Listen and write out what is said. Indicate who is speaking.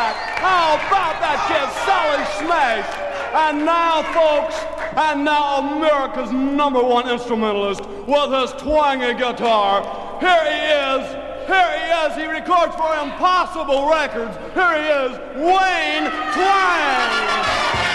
Speaker 1: How about that kid, Sally Smash? And now, folks, America's #1 instrumentalist with his twangy guitar. Here he is. He records for Impossible Records. Here he is, Wayne Twang.